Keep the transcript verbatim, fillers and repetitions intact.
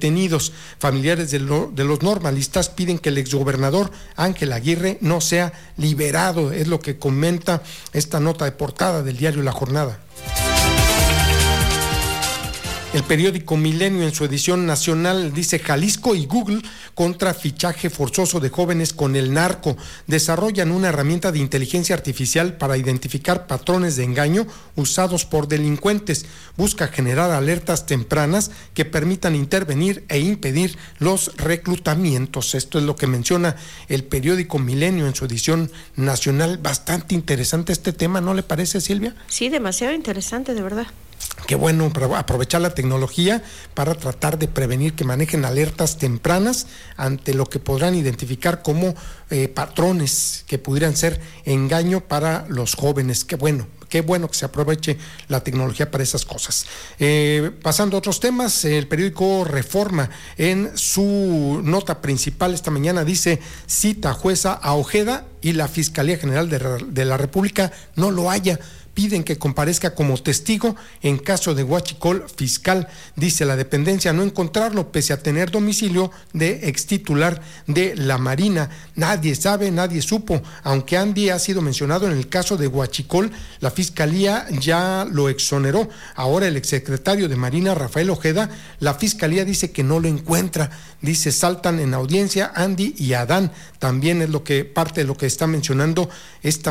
detenidos. Familiares de, lo, de los normalistas piden que el exgobernador Ángel Aguirre no sea liberado, es lo que comenta esta nota de portada del diario La Jornada. El periódico Milenio en su edición nacional dice: Jalisco y Google contra fichaje forzoso de jóvenes con el narco. Desarrollan una herramienta de inteligencia artificial para identificar patrones de engaño usados por delincuentes. Busca generar alertas tempranas que permitan intervenir e impedir los reclutamientos. Esto es lo que menciona el periódico Milenio en su edición nacional. Bastante interesante este tema, ¿no le parece, Silvia? Sí, demasiado interesante, de verdad. Qué bueno aprovechar la tecnología para tratar de prevenir que manejen alertas tempranas ante lo que podrán identificar como eh, patrones que pudieran ser engaño para los jóvenes. Qué bueno. Qué bueno que se aproveche la tecnología para esas cosas. Eh, pasando a otros temas, el periódico Reforma en su nota principal esta mañana dice: cita jueza a Ojeda y la Fiscalía General de, de la República no lo halla. Piden que comparezca como testigo en caso de huachicol fiscal. Dice la dependencia no encontrarlo pese a tener domicilio de extitular de la Marina. Nadie sabe, nadie supo. Aunque Andy ha sido mencionado en el caso de huachicol, la Fiscalía ya lo exoneró. Ahora el exsecretario de Marina, Rafael Ojeda, la Fiscalía dice que no lo encuentra. Dice: saltan en audiencia Andy y Adán. También es lo que parte de lo que está mencionando esta